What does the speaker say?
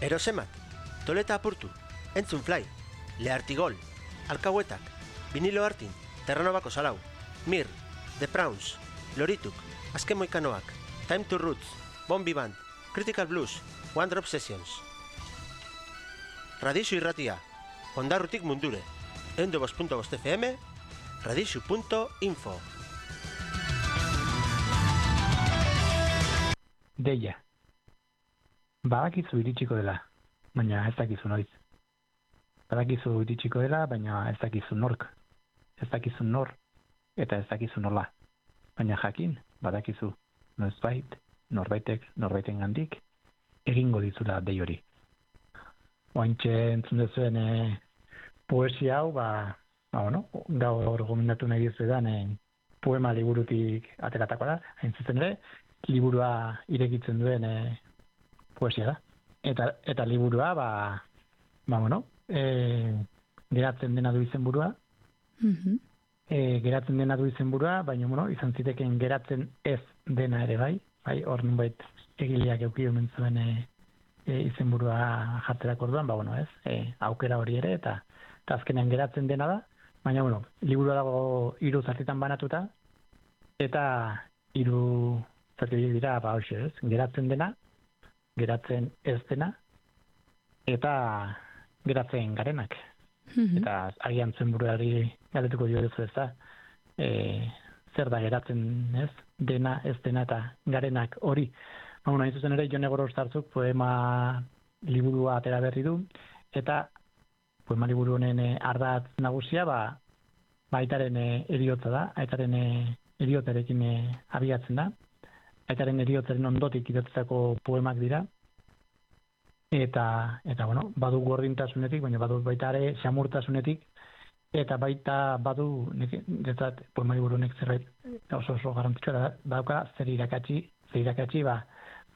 Erosemak, Toleta apurtu, Entzun Fly, Leartigol, Alkahuetak, Vinilo Artin, Terranobako Salau, Mir, The Prawns, Lorituk, Azken Moikanoak, Time to Roots, Bombi Band, Critical Blues, One Drop Sessions. Radixu irratia, Ondarrutik mundure, 102.5 FM, radixu.info. Deia. Badakizu iritsiko dela, baina ez dakizu noiz. Badakizu iritsiko dela, baina ez dakizu nork. Ez dakizu nor, eta ez dakizu nola. Baina jakin, badakizu norbaiten gandik, egingo dizula dei hori. Oantxe entzun dezuen poesia hau, gaur gomendatu nahi dizuedan poema liburutik ateratako da, hain zuzen ere, liburua irekitzen duen poesia da. Eta liburua, geratzen dena du izenburua, geratzen dena du izenburua, baina, izan ziteken geratzen ez dena ere bai, hor nunbait egileak euki omen zuen izenburua jartzerak orduan, aukera hori ere, eta azkenean geratzen dena da, baina, liburua dago 3 zatitan banatuta, eta 3 zati horiek dira, geratzen dena, geratzen ez dena, eta geratzen garenak. Eta agian zenburuari galdetuko dio duzu ez da, zer da geratzen ez dena, ez dena eta garenak hori. Hain zuzen ere, Jone Gorostarzuk poema liburua atera berri du, eta poema liburu honen ardatz nagusia, aitaren eriotza da, aitaren eriotarekin abiatzen da, aitaren eriotzaren ondotik idatzitako poemak dira, eta badu gordintasunetik, baina badu baita ere xamurtasunetik, eta baita badu, poema liburu honek zerbait oso garrantzitsua dauka, zer irakatsi,